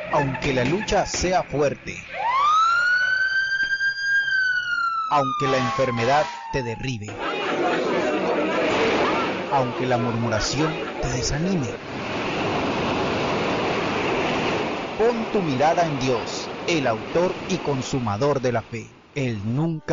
Aunque la lucha sea fuerte, aunque la enfermedad te derribe, aunque la murmuración te desanime, pon tu mirada en Dios, el autor y consumador de la fe. Él nunca